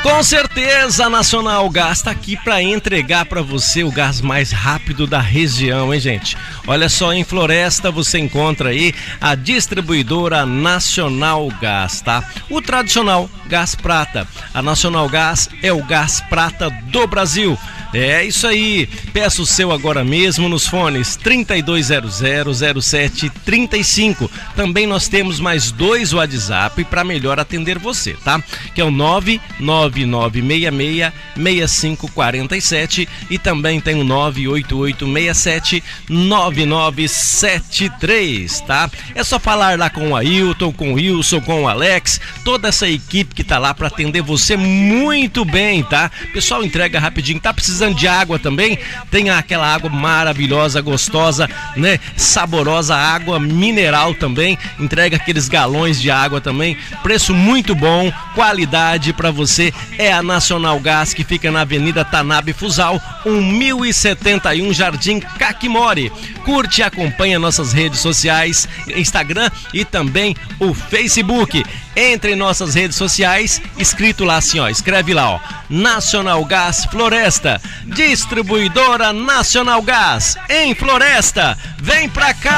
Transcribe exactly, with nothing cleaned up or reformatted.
Com certeza, a Nacional Gás está aqui para entregar para você o gás mais rápido da região, hein, gente? Olha só, em Floresta você encontra aí a distribuidora Nacional Gás, tá? O tradicional gás prata. A Nacional Gás é o gás prata do Brasil. É isso aí, peça o seu agora mesmo nos fones trinta e dois zero zero, zero sete trinta e cinco. Também nós temos mais dois WhatsApp para melhor atender você, tá? Que é o nove nove nove seis seis, seis cinco quatro sete e também tem o nove oito oito seis sete, nove nove sete três, tá? É só falar lá com o Ailton, com o Wilson, com o Alex, toda essa equipe que tá lá para atender você muito bem, tá? Pessoal, entrega rapidinho, tá precisando de água também? Tem aquela água maravilhosa, gostosa, né? Saborosa, água mineral também. Entrega aqueles galões de água também. Preço muito bom, qualidade para você. É a Nacional Gás, que fica na Avenida Tanabe Fusal, mil e setenta e um, Jardim Caquimori. Curte e acompanha nossas redes sociais, Instagram e também o Facebook. Entre em nossas redes sociais, escrito lá assim, ó, escreve lá, ó, Nacional Gás Floresta, distribuidora Nacional Gás em Floresta. Vem pra cá!